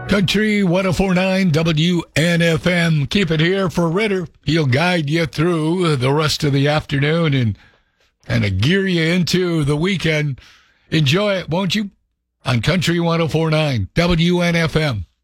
Country 104.9 WNFM. Keep it here for Ritter. He'll guide you through the rest of the afternoon and kind of gear you into the weekend. Enjoy it, won't you? On Country 104.9 WNFM.